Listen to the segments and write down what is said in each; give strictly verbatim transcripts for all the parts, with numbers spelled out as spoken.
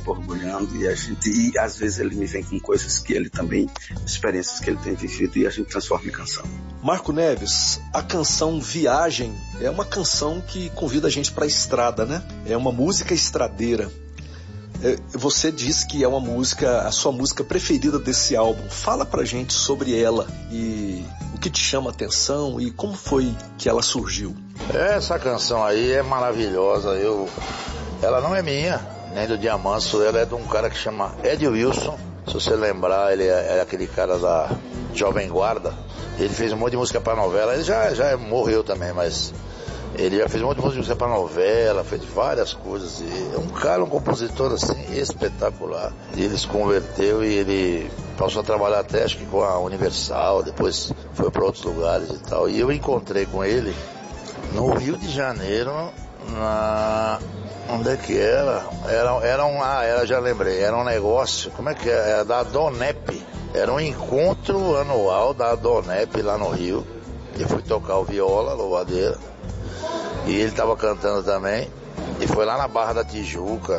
borbulhando e a gente, e às vezes ele me vem com coisas que ele também, experiências que ele tem vivido e a gente transforma em canção. Marco Neves, a canção Viagem é uma canção que convida a gente para a estrada, né? É uma música estradeira. Você diz que é uma música, a sua música preferida desse álbum. Fala pra gente sobre ela e o que te chama a atenção e como foi que ela surgiu. Essa canção aí é maravilhosa. Eu, ela não é minha, nem do Diamanso, ela é de um cara que chama Ed Wilson. Se você lembrar, ele é, é aquele cara da Jovem Guarda. Ele fez um monte de música pra novela. Ele já, já morreu também, mas ele já fez um monte de música pra novela, fez várias coisas. E é um cara, um compositor assim, espetacular. E ele se converteu e ele passou a trabalhar até, acho que com a Universal, depois foi pra outros lugares e tal. E eu encontrei com ele no Rio de Janeiro, na... onde é que era? Era, era um, ah, era, já lembrei, era um negócio, como é que é? Era da Donep. Era um encontro anual da Donep lá no Rio. Eu fui tocar o viola, louvadeira. E ele tava cantando também. E foi lá na Barra da Tijuca.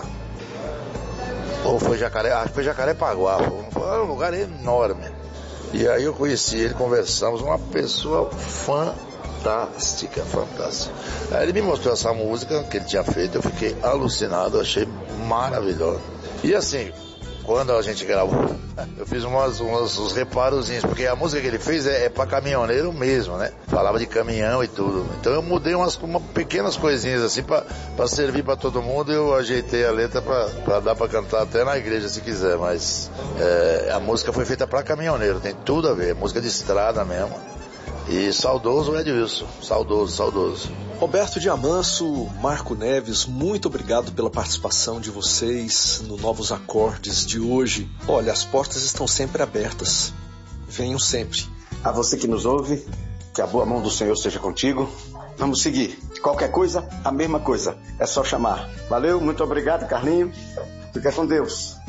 Ou foi Jacaré, acho que foi Jacarepaguá. Foi um lugar enorme. E aí eu conheci ele, conversamos, uma pessoa fantástica, fantástica. Aí ele me mostrou essa música que ele tinha feito, eu fiquei alucinado, achei maravilhoso. E assim, quando a gente gravou, eu fiz umas, umas, uns reparozinhos, porque a música que ele fez é, é pra caminhoneiro mesmo, né? Falava de caminhão e tudo. Então eu mudei umas, umas pequenas coisinhas assim pra, pra servir pra todo mundo, e eu ajeitei a letra pra, pra dar pra cantar até na igreja se quiser, mas é, a música foi feita pra caminhoneiro, tem tudo a ver, é música de estrada mesmo. E saudoso Ed Wilson, saudoso, saudoso. Roberto Diamanso, Marco Neves, muito obrigado pela participação de vocês no Novos Acordes de hoje. Olha, as portas estão sempre abertas. Venham sempre. A você que nos ouve, que a boa mão do Senhor seja contigo. Vamos seguir. Qualquer coisa, a mesma coisa. É só chamar. Valeu, muito obrigado, Carlinho. Fica com Deus.